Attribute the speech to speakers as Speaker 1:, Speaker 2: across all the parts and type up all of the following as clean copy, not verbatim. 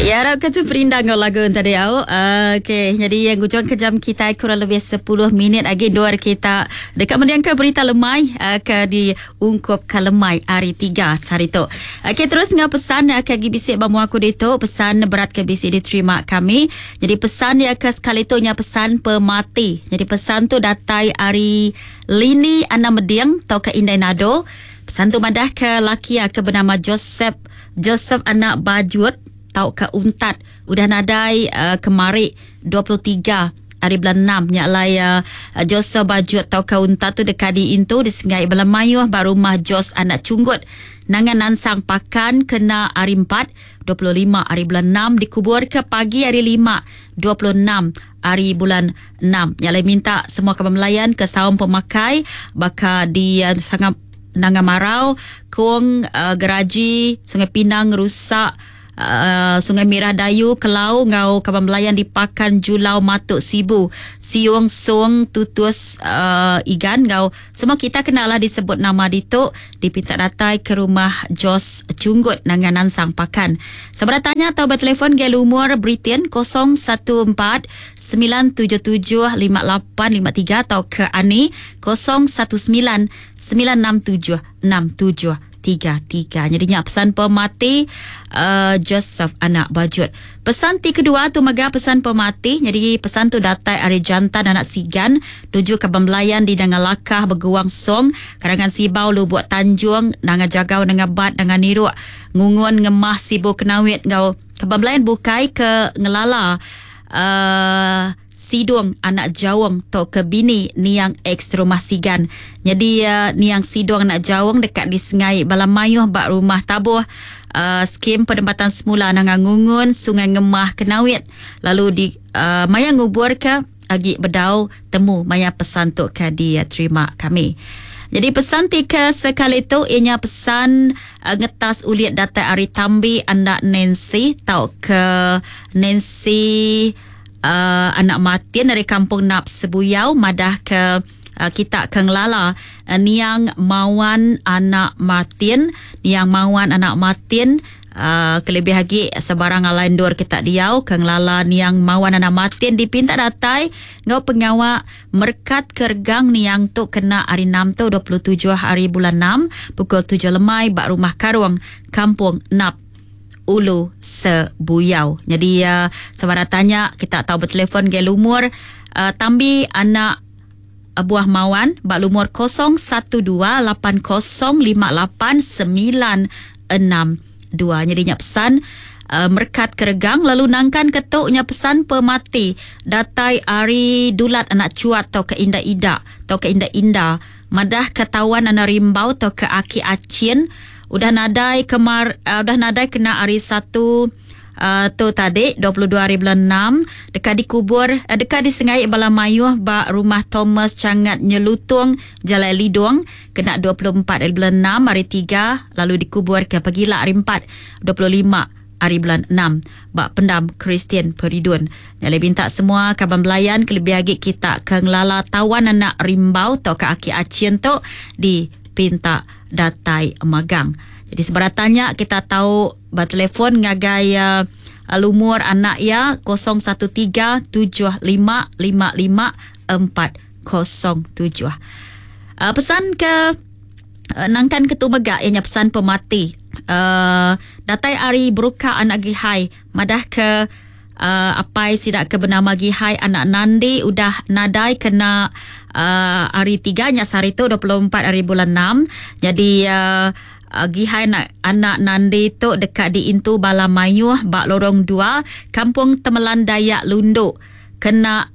Speaker 1: Ya, harap kata perindang kau lagu tadi awak. Okey, jadi yang hujung kejam kita kurang lebih 10 minit lagi dua kita dekat mendiangkan berita lemai ke diungkup ke lemai hari 3 hari tu. Okey, terus dengan pesan ke bisik bamu aku itu pesan berat ke bisik diterima kami. Jadi pesan dia ke sekali tu nya pesan pemati. Jadi pesan tu datai hari Lini Ana Mediang tau ke Indai Nado. Pesan tu madah ke laki ke bernama Joseph anak Bajut tau ke Untat udah nadai kemari 23 hari bulan 6 nyalai Joseph Bajut tau ke Untat tu dekat di Intu di Sengai Belamayuh baru rumah Jos anak Cunggut nangan nansang pakan kena hari 4 25 hari bulan 6 dikubur ke pagi hari 5 26 hari bulan 6 nyalai minta semua kepemelayan ke saum pemakai baka di sangat Nangan Marau Kuang Geraji Sungai Pinang rusak Sungai Mirah Dayu Kelau ngau kawan melayan di Pakan Julau Matuk Sibu Siung Sung Tutus Igan ngau semua kita kenalah disebut nama dituk dipinta datai ke rumah Jos Cunggut nanganan sang pakan. Sebelah tanya atau bertelefon gel umur Britain 014 977 5853 atau ke Ani 019 967 6733. Jadinya pesan pemati Joseph anak Bajut. Pesan ti kedua tu mega pesan pemati. Jadi pesan tu datai hari jantan anak Sigan tuju ke pembelayan di Dangan Lakah Beguang Song Karangan Sibau Lubuk Tanjung Dangan Jagau Dangan Bat Dangan Niruk Ngungun Ngemah Sibu Kenawit ngau ke pembelayan bukai ke Ngelala Sidung anak Jawang to ke bini niang ex rumah Sigan. Jadi niang Sidung anak Jawang dekat di Sengai Balamayuh bak rumah tabuh skim penempatan semula nangang Ngungun Sungai Ngemah Kenawit lalu di maya ngubur ke agi bedau temu maya pesan tu ke dia terima kami. Jadi pesan tika sekali tu ianya pesan ngetas uliat data Ari Tambi anak Nancy tau ke Nancy anak Martin dari kampung Nap Sebuyau madah ke kita ke Ngelala niang Mawan anak Martin kelebih lagi sebarang lain dor kita diau ke Ngelala niang Mawan anak Martin dipinta datai ngau pengawak merkat kergang niang tu kena hari 6 tu 27 hari bulan 6 pukul 7 lemai bak rumah Karuang kampung Nap Ulu Sebuyau. Jadi sebarang tanya kita tahu bertelefon gel umur Tambi anak buah Mawan bak lumur 0128058962. Jadinya pesan merkat keregang lalu nangkan ketuknya pesan pemati datai Ari Dulat anak Cuat atau ke Indah madah ketawan anak Rimbau atau ke Aki Acin udah nadai kena hari 1 tu tadi 22 hari bulan 6 dekat dikubur dekat di Sengai Balamayuh bak rumah Thomas Cangat Nyelutung Jalan Lidong kena 24 hari bulan 6 hari 3 lalu dikubur ke pagila hari 4 25 hari bulan 6 bak pendam Kristian Peridun. Nyalai minta semua kaban belayan kelebih lagi kita ke Ngelala tawan anak Rimbau atau ke Aki Acien tu dipinta datai magang. Jadi sebarang tanya kita tahu bertelefon ngagai lumur anak ya 0113555407. Pesan ke nangkan ketu megak ianya pesan pemati. Datai Ari Beruka anak Gihai madah ke apai sidak ke bernama Gihai anak Nandi udah nadai kena hari 3 nya sehari tu 24 hari bulan 6. Jadi Gihai anak Nandi tu dekat di Intu Balamayuh bak lorong 2 kampung Temelan Dayak Lundu kena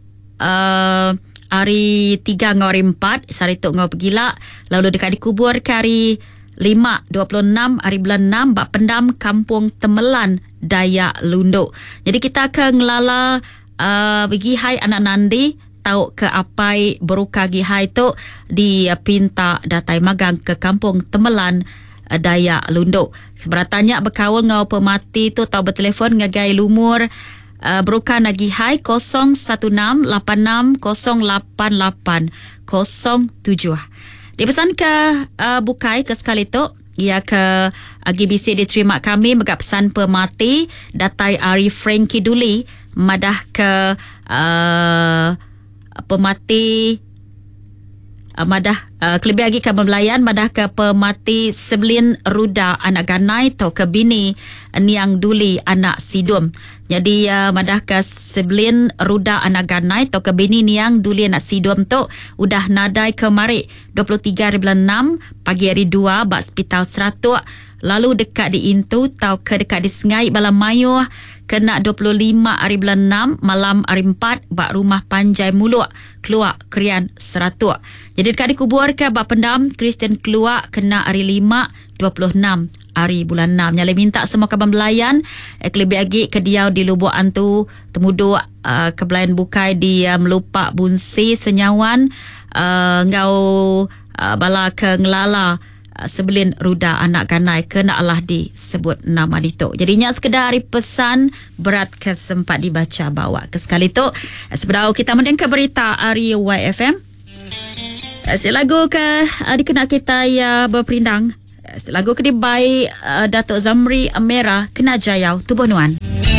Speaker 1: hari 3 ngau hari 4 sehari tu ngau pergila lalu dekat dikubur ke hari 5 26 hari bulan 6 bak pendam kampung Temelan Dayak Lundu. Jadi kita ke Ngelala Gihai anak Nandi tahu ke apai Beruka Gihai tu dipinta datai magang ke kampung Temelan Dayak Lundu. Sebarang tanya berkawal ngau pemati tu tahu bertelefon ngagai lumur Beruka Nagihai 0168608807. Dipesan ke bukai ke sekali tu ia ke GBC diterima kami megap pesan pemati datai Ari Frankie Duli madah ke pemati madah kelebih lagi ke pembelayan madah ke pemati Sebelin Ruda anak ganai atau ke bini Niang Duli anak Sidum. Jadi madah ke Sebelin Ruda anak ganai atau ke bini Niang Duli anak Sidum tu udah nadai ke mari 23.6 pagi hari 2 bak hospital Seratuk, lalu dekat di Intu atau ke dekat di Sengai Balam Mayuh kena 25 hari bulan 6 malam hari 4 bak rumah Panjai Muluk keluar Krian Seratuk. Jadi dekat dikubur ke bak pendam Kristian keluar kena hari 5 26 hari bulan 6. Nyala minta semua kaban belayan kelebih lagi ke diau di Lubuk Antu temuduk ke belayan bukai di Melupak Bunsi Senyawan ngau bala ke ngelala Sebelin Ruda anak ganai kena Allah disebut nama ditok. Jadinya sekedar hari pesan berat ke sempat dibaca bawa ke sekali tu. Sebelum kita mendengar berita hari YFM. Lagu ke dikena kita ya berperindang. Lagu ke dibai Datuk Zamri Amera kena jayau tubuh nuan.